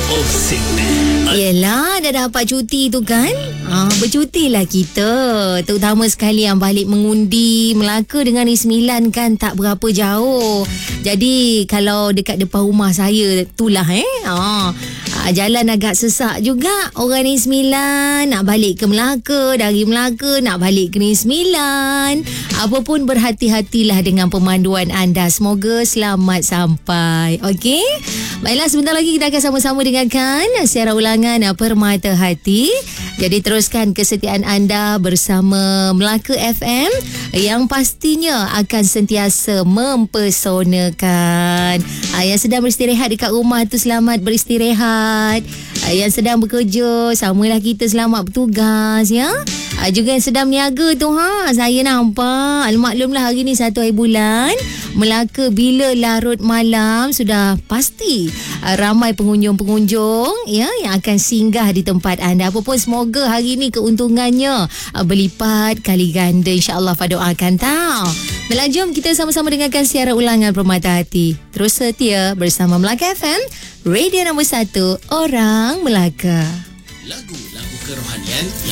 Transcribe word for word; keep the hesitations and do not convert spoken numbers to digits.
Osik. Yelah, dah dapat cuti tu kan. Ah, bercutilah kita. Terutama sekali yang balik mengundi Melaka dengan Negeri Sembilan kan tak berapa jauh. Jadi kalau dekat depan rumah saya itulah eh. Ah, ah, jalan agak sesak juga. Orang Negeri Sembilan nak balik ke Melaka, dari Melaka nak balik ke Negeri Sembilan. Apa pun berhati-hatilah dengan pemanduan anda. Semoga selamat sampai. Okey? Baiklah, sebentar lagi kita akan sama-sama dengarkan siaran ulangan Permata Hati. Jadi teruskan kesetiaan anda bersama Melaka F M yang pastinya akan sentiasa mempesonakan. Ah, yang sedang beristirahat dekat rumah tu selamat beristirahat. Ah, yang sedang bekerja, samalah kita selamat bertugas ya. Ah, juga yang sedang niaga tu ha, saya nampak. Maklumlah hari ni satu hari bulan Melaka bila larut malam sudah pasti uh, ramai pengunjung-pengunjung ya yang akan singgah di tempat anda. Apa pun semoga hari ni keuntungannya uh, berlipat kali ganda insya-Allah. Doakan tau. Baiklah, jom kita sama-sama dengarkan siaran ulangan Permata Hati. Terus setia bersama Melaka F M, radio nombor satu orang Melaka. Lagu-lagu kerohanian